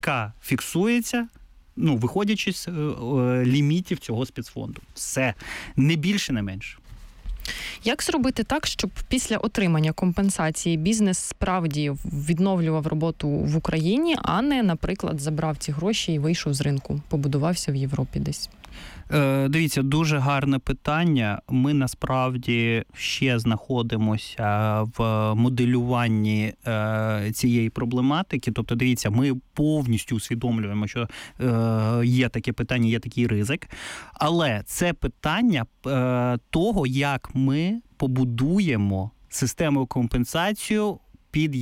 яка фіксується, виходячи з лімітів цього спецфонду. Все. Не більше, не менше. Як зробити так, щоб після отримання компенсації бізнес справді відновлював роботу в Україні, а не, наприклад, забрав ці гроші і вийшов з ринку, побудувався в Європі десь? Дивіться, дуже гарне питання. Ми насправді ще знаходимося в моделюванні цієї проблематики. Тобто, дивіться, ми повністю усвідомлюємо, що є таке питання, є такий ризик. Але це питання того, як ми побудуємо систему компенсації під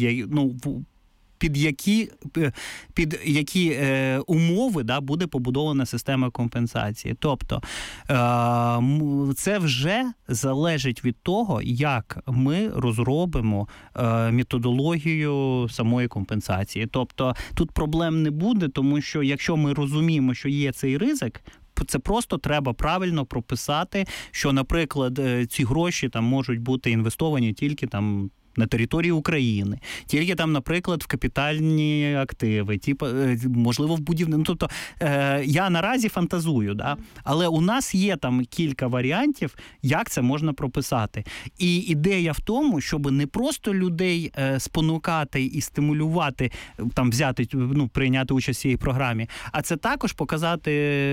які умови буде побудована система компенсації. Тобто це вже залежить від того, як ми розробимо методологію самої компенсації. Тобто тут проблем не буде, тому що якщо ми розуміємо, що є цей ризик, це просто треба правильно прописати, що, наприклад, ці гроші там можуть бути інвестовані тільки там на території України, тільки там, наприклад, в капітальні активи, можливо, в будівництві. Тобто, я наразі фантазую, але у нас є там кілька варіантів, як це можна прописати. І ідея в тому, щоб не просто людей спонукати і стимулювати, там, прийняти участь в цій програмі, а це також показати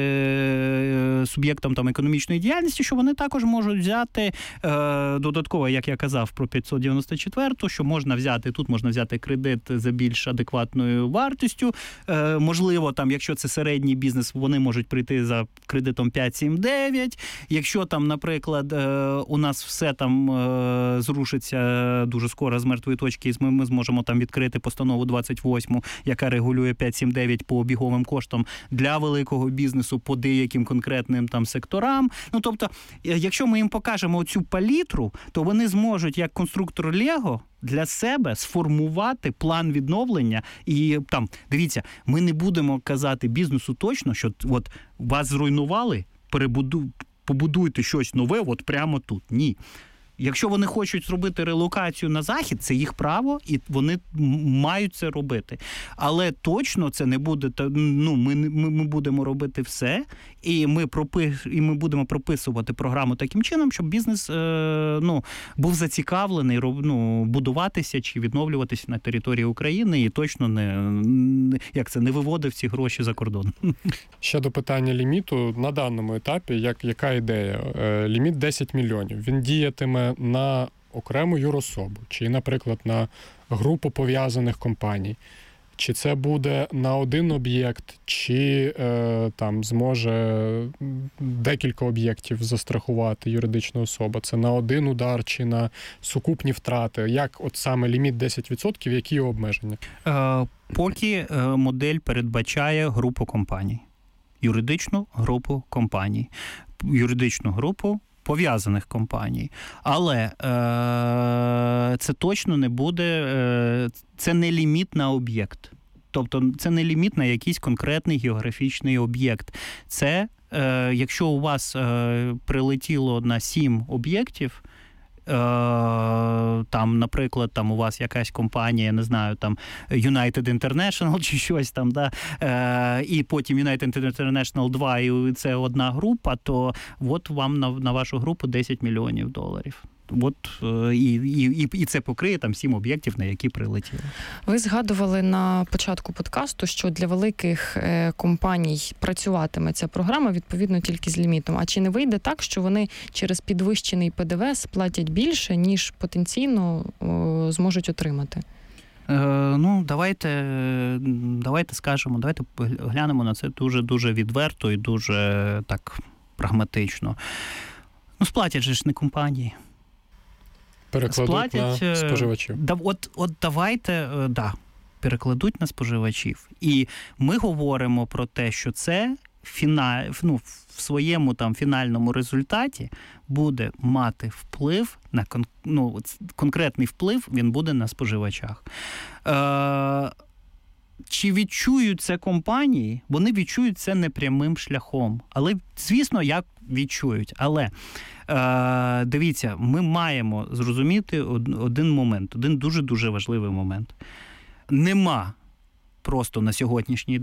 суб'єктам там економічної діяльності, що вони також можуть взяти додатково, як я казав, про 594, що можна взяти кредит за більш адекватною вартістю. Можливо, там, якщо це середній бізнес, вони можуть прийти за кредитом 5-7-9. Якщо там, наприклад, у нас все там зрушиться дуже скоро з мертвої точки, і ми зможемо там відкрити постанову 28, яка регулює 5-7-9 по обіговим коштам для великого бізнесу по деяким конкретним там секторам. Тобто, якщо ми їм покажемо оцю палітру, то вони зможуть, як конструктор Лего, для себе сформувати план відновлення. І там, дивіться, ми не будемо казати бізнесу точно, що от вас зруйнували, побудуйте щось нове от прямо тут. Ні. Якщо вони хочуть зробити релокацію на захід, це їх право, і вони мають це робити. Але точно це не буде, ми будемо робити все, і ми будемо прописувати програму таким чином, щоб бізнес був зацікавлений будуватися чи відновлюватися на території України і точно не виводив ці гроші за кордон. Щодо питання ліміту, на даному етапі, яка ідея? Ліміт 10 мільйонів. Він діятиме на окрему юрособу, чи, наприклад, на групу пов'язаних компаній. Чи це буде на один об'єкт, чи там зможе декілька об'єктів застрахувати юридична особа? Це на один удар чи на сукупні втрати? Як от саме ліміт 10%, які обмеження? Поки модель передбачає групу компаній. Юридичну групу компаній. Юридичну групу пов'язаних компаній. Але це точно не буде, це не ліміт на об'єкт. Тобто це не ліміт на якийсь конкретний географічний об'єкт. Це, якщо у вас прилетіло на 7 об'єктів, там, наприклад, там у вас якась компанія, не знаю, там United International чи щось там, і потім United International 2, і це одна група, то от вам на вашу групу $10 мільйонів. І це покриє там 7 об'єктів, на які прилетіли. Ви згадували на початку подкасту, що для великих компаній працюватиме ця програма відповідно тільки з лімітом. А чи не вийде так, що вони через підвищений ПДВ сплатять більше, ніж потенційно зможуть отримати? Давайте скажемо, давайте глянемо на це дуже-дуже відверто і дуже так прагматично. Сплатять же ж не компанії. Перекладуть на споживачів. Давайте, перекладуть на споживачів. І ми говоримо про те, що це в своєму там фінальному результаті буде мати вплив на конкретний вплив, він буде на споживачах. Чи відчують це компанії? Вони відчують це непрямим шляхом. Але, звісно, як відчують. Але, дивіться, ми маємо зрозуміти один момент, один дуже-дуже важливий момент. Нема просто на сьогоднішній